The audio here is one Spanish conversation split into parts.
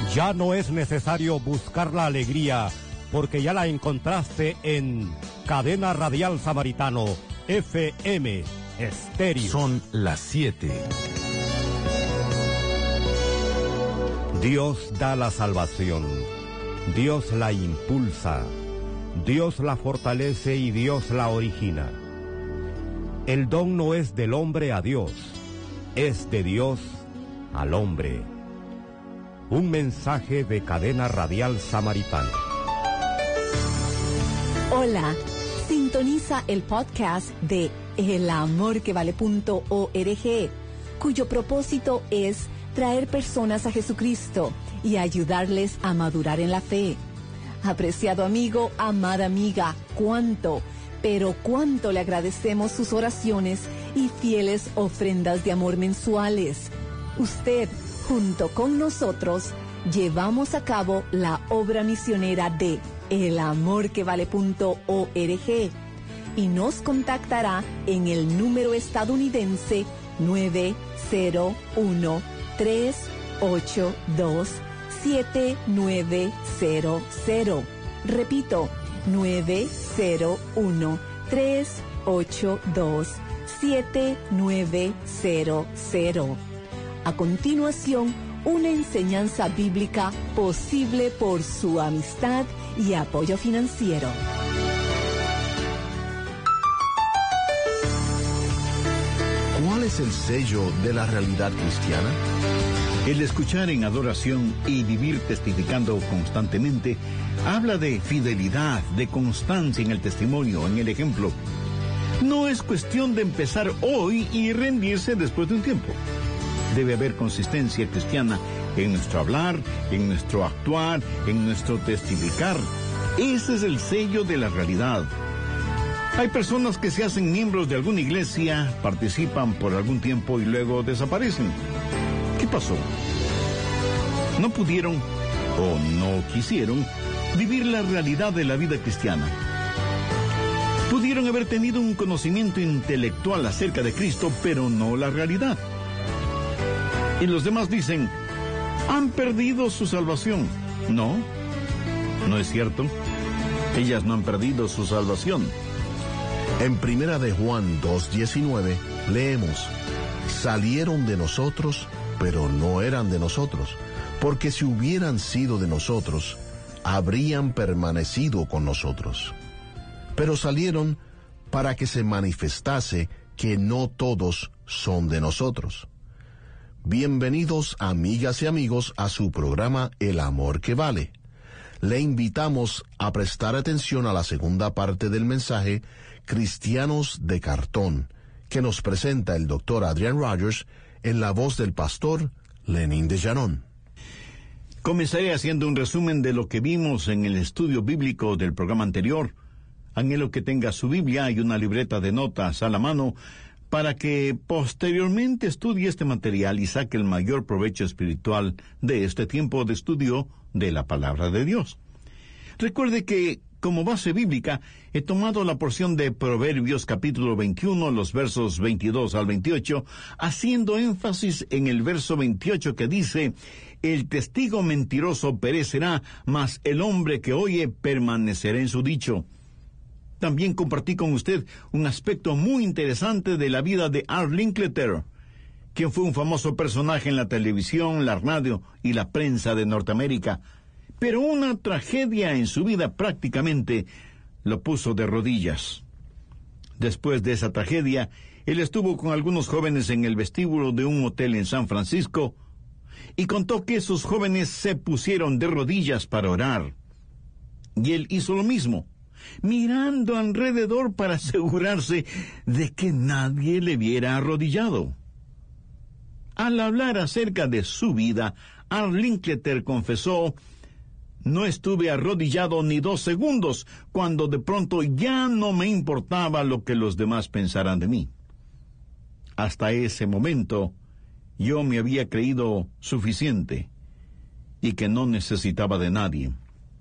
Ya no es necesario buscar la alegría, porque ya la encontraste en Cadena Radial Samaritano, FM Estéreo. Son las 7. Dios da la salvación, Dios la impulsa, Dios la fortalece y Dios la origina. El don no es del hombre a Dios, es de Dios al hombre. Un mensaje de Cadena Radial Samaritano. Hola, sintoniza el podcast de elamorquevale.org, cuyo propósito es traer personas a Jesucristo y ayudarles a madurar en la fe. Apreciado amigo, amada amiga, cuánto le agradecemos sus oraciones y fieles ofrendas de amor mensuales. Usted, junto con nosotros, llevamos a cabo la obra misionera de elamorquevale.org y nos contactará en el número estadounidense 901-382-7900. Repito, 901-382-7900. A continuación, una enseñanza bíblica posible por su amistad y apoyo financiero. ¿Cuál es el sello de la realidad cristiana? El escuchar en adoración y vivir testificando constantemente habla de fidelidad, de constancia en el testimonio, en el ejemplo. No es cuestión de empezar hoy y rendirse después de un tiempo. Debe haber consistencia cristiana en nuestro hablar, en nuestro actuar, en nuestro testificar. Ese es el sello de la realidad. Hay personas que se hacen miembros de alguna iglesia, participan por algún tiempo y luego desaparecen. ¿Qué pasó? No pudieron o no quisieron vivir la realidad de la vida cristiana. Pudieron haber tenido un conocimiento intelectual acerca de Cristo, pero no la realidad. Y los demás dicen, han perdido su salvación. No, no es cierto. Ellas no han perdido su salvación. En Primera de Juan 2:19 leemos, salieron de nosotros, pero no eran de nosotros, porque si hubieran sido de nosotros, habrían permanecido con nosotros. Pero salieron para que se manifestase que no todos son de nosotros. Bienvenidos, amigas y amigos, a su programa El Amor que Vale. Le invitamos a prestar atención a la segunda parte del mensaje Cristianos de Cartón, que nos presenta el Dr. Adrian Rogers en la voz del pastor Lenín de Llanón. Comenzaré haciendo un resumen de lo que vimos en el estudio bíblico del programa anterior. Anhelo que tenga su Biblia y una libreta de notas a la mano para que posteriormente estudie este material y saque el mayor provecho espiritual de este tiempo de estudio de la Palabra de Dios. Recuerde que, como base bíblica, he tomado la porción de Proverbios capítulo 21, los versos 22 al 28, haciendo énfasis en el verso 28 que dice, el testigo mentiroso perecerá, mas el hombre que oye permanecerá en su dicho. También compartí con usted un aspecto muy interesante de la vida de Art Linkletter, quien fue un famoso personaje en la televisión, la radio y la prensa de Norteamérica, pero una tragedia en su vida prácticamente lo puso de rodillas. Después de esa tragedia, él estuvo con algunos jóvenes en el vestíbulo de un hotel en San Francisco y contó que esos jóvenes se pusieron de rodillas para orar. Y él hizo lo mismo, mirando alrededor para asegurarse de que nadie le viera arrodillado. Al hablar acerca de su vida, Art Linkletter confesó, no estuve arrodillado ni 2 segundos, cuando de pronto ya no me importaba lo que los demás pensaran de mí. Hasta ese momento, yo me había creído suficiente y que no necesitaba de nadie.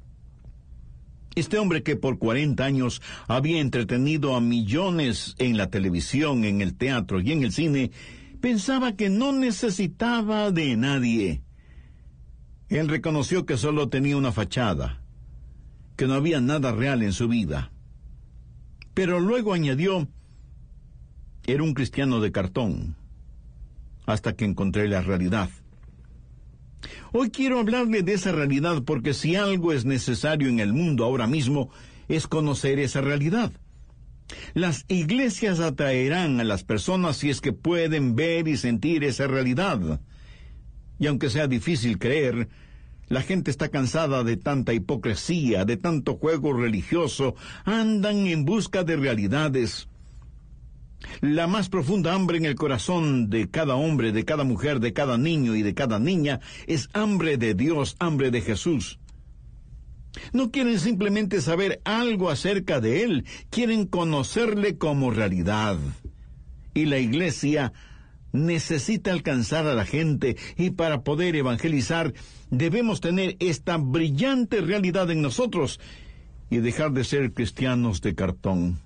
Este hombre que por 40 años había entretenido a millones en la televisión, en el teatro y en el cine, pensaba que no necesitaba de nadie. Él reconoció que solo tenía una fachada, que no había nada real en su vida. Pero luego añadió, era un cristiano de cartón, hasta que encontré la realidad. Hoy quiero hablarle de esa realidad porque si algo es necesario en el mundo ahora mismo, es conocer esa realidad. Las iglesias atraerán a las personas si es que pueden ver y sentir esa realidad. Y aunque sea difícil creer, la gente está cansada de tanta hipocresía, de tanto juego religioso, andan en busca de realidades. La más profunda hambre en el corazón de cada hombre, de cada mujer, de cada niño y de cada niña es hambre de Dios, hambre de Jesús. No quieren simplemente saber algo acerca de Él, quieren conocerle como realidad. Y la iglesia necesita alcanzar a la gente, y para poder evangelizar debemos tener esta brillante realidad en nosotros y dejar de ser cristianos de cartón.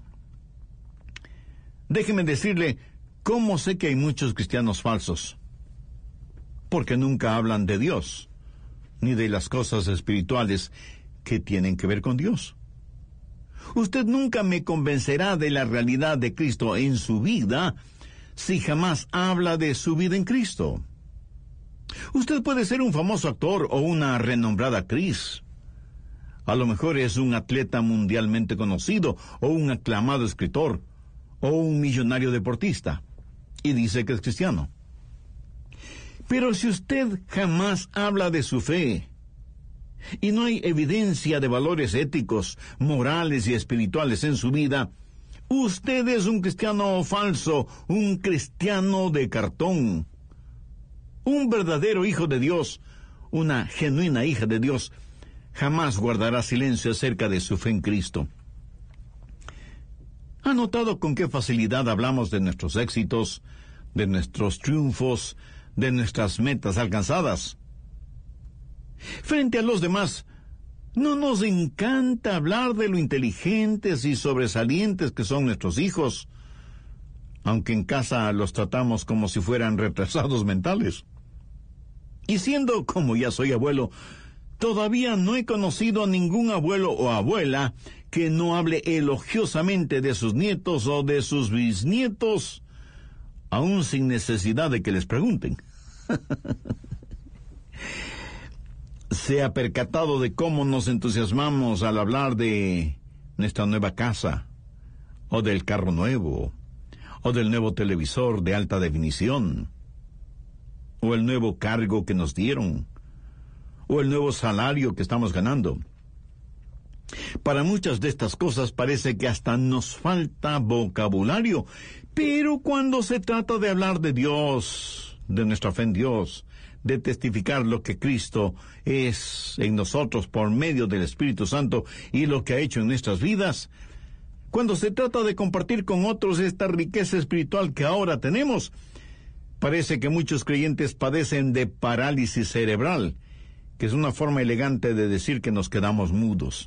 Déjeme decirle cómo sé que hay muchos cristianos falsos. Porque nunca hablan de Dios, ni de las cosas espirituales que tienen que ver con Dios. Usted nunca me convencerá de la realidad de Cristo en su vida si jamás habla de su vida en Cristo. Usted puede ser un famoso actor o una renombrada actriz. A lo mejor es un atleta mundialmente conocido o un aclamado escritor o un millonario deportista y dice que es cristiano. Pero si usted jamás habla de su fe y no hay evidencia de valores éticos, morales y espirituales en su vida, usted es un cristiano falso, un cristiano de cartón. Un verdadero hijo de Dios, una genuina hija de Dios, jamás guardará silencio acerca de su fe en Cristo. ¿Ha notado con qué facilidad hablamos de nuestros éxitos, de nuestros triunfos, de nuestras metas alcanzadas? Frente a los demás, ¿no nos encanta hablar de lo inteligentes y sobresalientes que son nuestros hijos, aunque en casa los tratamos como si fueran retrasados mentales? Y siendo como ya soy abuelo, todavía no he conocido a ningún abuelo o abuela que no hable elogiosamente de sus nietos o de sus bisnietos, aún sin necesidad de que les pregunten. ¿Se ha percatado de cómo nos entusiasmamos al hablar de nuestra nueva casa, o del carro nuevo, o del nuevo televisor de alta definición, o el nuevo cargo que nos dieron, o el nuevo salario que estamos ganando? Para muchas de estas cosas parece que hasta nos falta vocabulario, pero cuando se trata de hablar de Dios, de nuestra fe en Dios, de testificar lo que Cristo es en nosotros por medio del Espíritu Santo y lo que ha hecho en nuestras vidas, cuando se trata de compartir con otros esta riqueza espiritual que ahora tenemos, parece que muchos creyentes padecen de parálisis cerebral, que es una forma elegante de decir que nos quedamos mudos.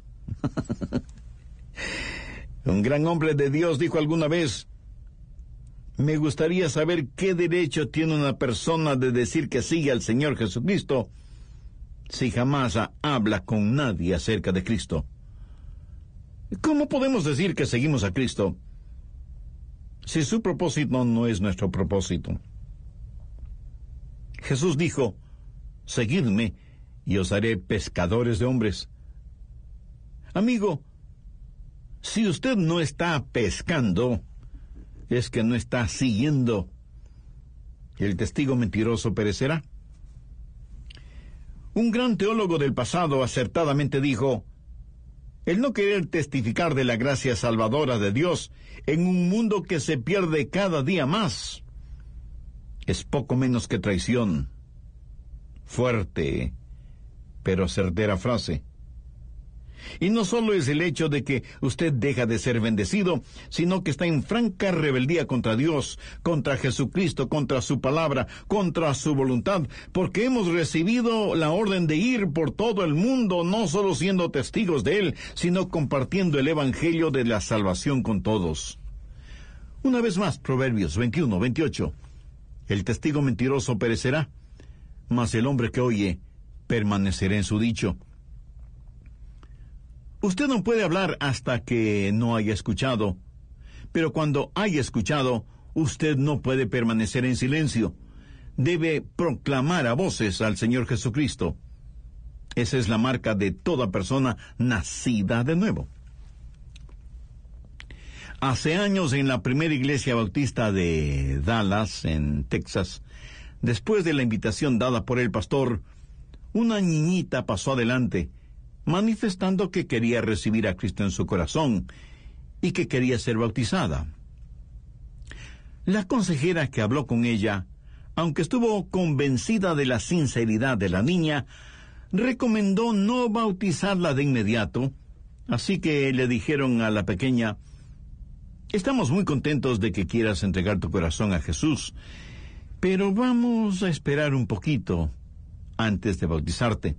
Un gran hombre de Dios dijo alguna vez: me gustaría saber qué derecho tiene una persona de decir que sigue al Señor Jesucristo si jamás habla con nadie acerca de Cristo. ¿Cómo podemos decir que seguimos a Cristo si su propósito no es nuestro propósito? Jesús dijo: seguidme y os haré pescadores de hombres. Amigo, si usted no está pescando, es que no está siguiendo. El testigo mentiroso perecerá. Un gran teólogo del pasado acertadamente dijo: el no querer testificar de la gracia salvadora de Dios en un mundo que se pierde cada día más es poco menos que traición. Fuerte, pero certera frase. Y no solo es el hecho de que usted deja de ser bendecido, sino que está en franca rebeldía contra Dios, contra Jesucristo, contra su palabra, contra su voluntad, porque hemos recibido la orden de ir por todo el mundo, no solo siendo testigos de Él, sino compartiendo el Evangelio de la salvación con todos. Una vez más, Proverbios 21:28. El testigo mentiroso perecerá, mas el hombre que oye permanecerá en su dicho. Usted no puede hablar hasta que no haya escuchado, pero cuando haya escuchado, usted no puede permanecer en silencio. Debe proclamar a voces al Señor Jesucristo. Esa es la marca de toda persona nacida de nuevo. Hace años, en la primera iglesia bautista de Dallas, en Texas, después de la invitación dada por el pastor, una niñita pasó adelante, manifestando que quería recibir a Cristo en su corazón y que quería ser bautizada. La consejera que habló con ella, aunque estuvo convencida de la sinceridad de la niña, recomendó no bautizarla de inmediato, así que le dijeron a la pequeña: estamos muy contentos de que quieras entregar tu corazón a Jesús, pero vamos a esperar un poquito antes de bautizarte.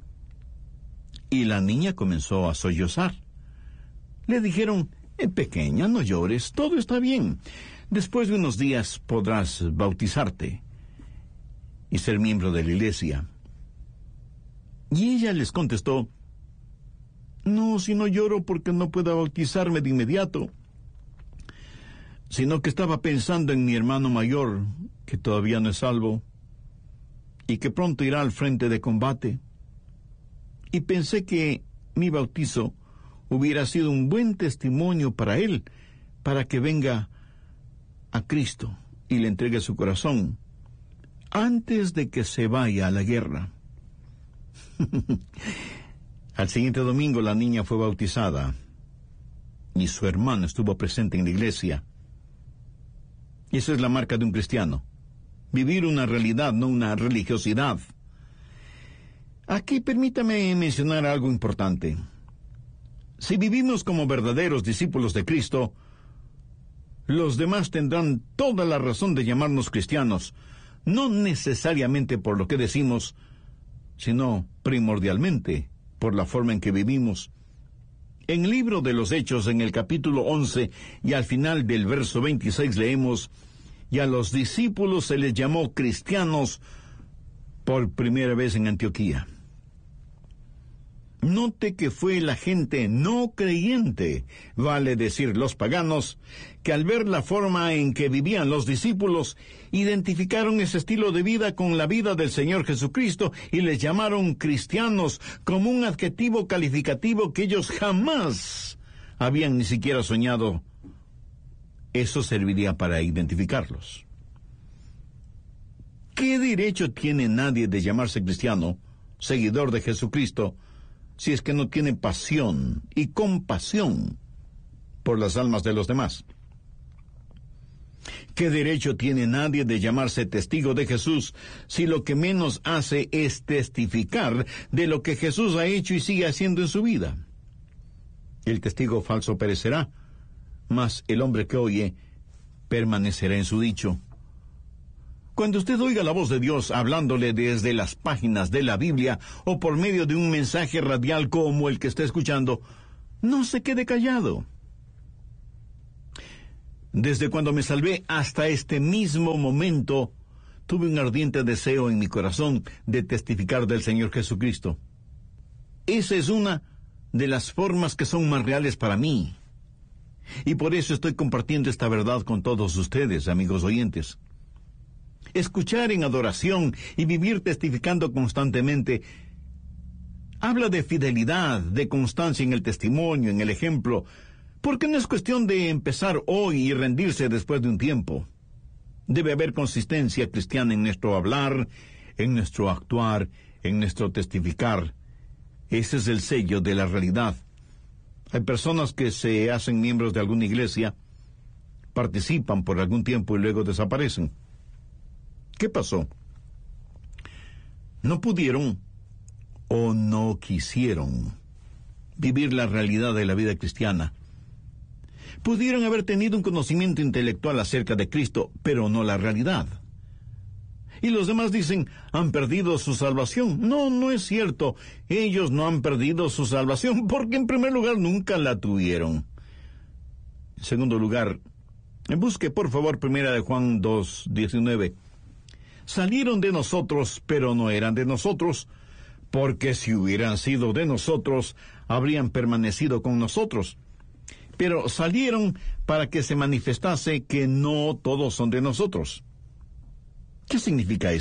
Y la niña comenzó a sollozar. Le dijeron: pequeña, no llores, todo está bien. Después de unos días podrás bautizarte y ser miembro de la iglesia. Y ella les contestó: no, si no lloro porque no puedo bautizarme de inmediato, sino que estaba pensando en mi hermano mayor, que todavía no es salvo, y que pronto irá al frente de combate. Y pensé que mi bautizo hubiera sido un buen testimonio para él, para que venga a Cristo y le entregue su corazón antes de que se vaya a la guerra. Al siguiente domingo la niña fue bautizada y su hermano estuvo presente en la iglesia. Y esa es la marca de un cristiano: vivir una realidad, no una religiosidad. Aquí permítame mencionar algo importante. Si vivimos como verdaderos discípulos de Cristo, los demás tendrán toda la razón de llamarnos cristianos, no necesariamente por lo que decimos, sino primordialmente por la forma en que vivimos. En el libro de los Hechos, en el capítulo 11, y al final del verso 26 leemos: y a los discípulos se les llamó cristianos por primera vez en Antioquía. Note que fue la gente no creyente, vale decir los paganos, que al ver la forma en que vivían los discípulos, identificaron ese estilo de vida con la vida del Señor Jesucristo y les llamaron cristianos como un adjetivo calificativo que ellos jamás habían ni siquiera soñado. Eso serviría para identificarlos. ¿Qué derecho tiene nadie de llamarse cristiano, seguidor de Jesucristo, si es que no tiene pasión y compasión por las almas de los demás? ¿Qué derecho tiene nadie de llamarse testigo de Jesús si lo que menos hace es testificar de lo que Jesús ha hecho y sigue haciendo en su vida? El testigo falso perecerá, mas el hombre que oye permanecerá en su dicho. Cuando usted oiga la voz de Dios hablándole desde las páginas de la Biblia o por medio de un mensaje radial como el que está escuchando, no se quede callado. Desde cuando me salvé hasta este mismo momento, tuve un ardiente deseo en mi corazón de testificar del Señor Jesucristo. Esa es una de las formas que son más reales para mí. Y por eso estoy compartiendo esta verdad con todos ustedes, amigos oyentes. Escuchar en adoración y vivir testificando constantemente habla de fidelidad, de constancia en el testimonio, en el ejemplo, porque no es cuestión de empezar hoy y rendirse después de un tiempo. Debe haber consistencia cristiana en nuestro hablar, en nuestro actuar, en nuestro testificar. Ese es el sello de la realidad. Hay personas que se hacen miembros de alguna iglesia, participan por algún tiempo y luego desaparecen. ¿Qué pasó? No pudieron o no quisieron vivir la realidad de la vida cristiana. Pudieron haber tenido un conocimiento intelectual acerca de Cristo, pero no la realidad. Y los demás dicen, han perdido su salvación. No, no es cierto. Ellos no han perdido su salvación porque en primer lugar nunca la tuvieron. En segundo lugar, busque por favor 1 Juan 2:19. Salieron de nosotros, pero no eran de nosotros, porque si hubieran sido de nosotros, habrían permanecido con nosotros. Pero salieron para que se manifestase que no todos son de nosotros. ¿Qué significa eso?